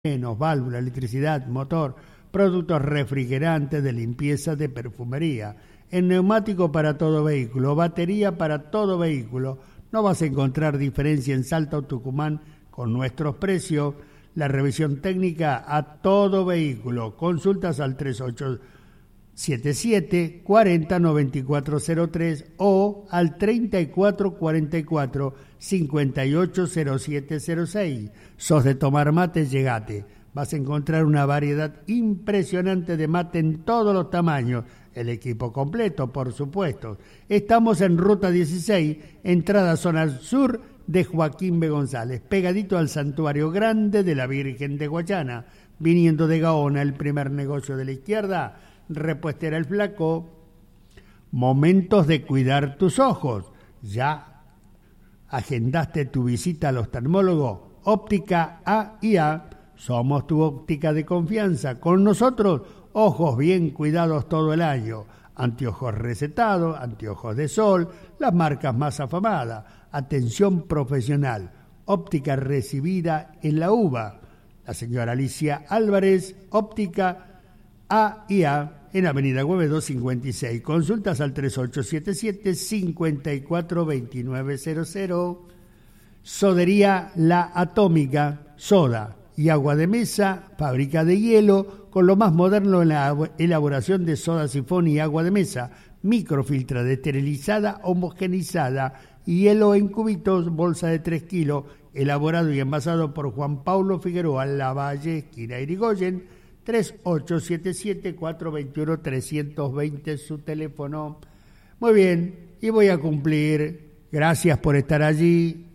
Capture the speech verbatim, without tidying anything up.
frenos, válvula, electricidad, motor, productos refrigerantes, de limpieza, de perfumería. En neumático para todo vehículo, batería para todo vehículo. No vas a encontrar diferencia en Salta o Tucumán con nuestros precios. La revisión técnica a todo vehículo. Consultas al tres ocho siete siete, cuatro cero, nueve cuatro cero tres o al treinta y cuatro cuarenta y cuatro, cincuenta y ocho cero siete cero seis. Sos de tomar mate, llegate. Vas a encontrar una variedad impresionante de mate en todos los tamaños. El equipo completo, por supuesto. Estamos en Ruta dieciséis, entrada zona sur de Joaquín B. González, pegadito al Santuario Grande de la Virgen de Guayana. Viniendo de Gaona, el primer negocio de la izquierda, Repuestera El Flaco. Momentos de cuidar tus ojos. ¿Ya agendaste tu visita al oftalmólogo? Óptica A y A. Somos tu óptica de confianza. Con nosotros, ojos bien cuidados todo el año. Anteojos recetados, anteojos de sol, las marcas más afamadas. Atención profesional. Óptica recibida en la UBA. La señora Alicia Álvarez, óptica A y A, en Avenida Güemes doscientos cincuenta y seis. Consultas al tres ocho siete siete, cinco cuatro dos nueve cero cero. Sodería La Atómica, soda y agua de mesa, fábrica de hielo, con lo más moderno en la elaboración de soda sifón y agua de mesa, microfiltrada, esterilizada, homogenizada, hielo en cubitos, bolsa de tres kilos, elaborado y envasado por Juan Paulo Figueroa, Lavalle, esquina Irigoyen, tres ocho siete siete, cuatro dos uno, tres dos cero, su teléfono. Muy bien, y voy a cumplir. Gracias por estar allí.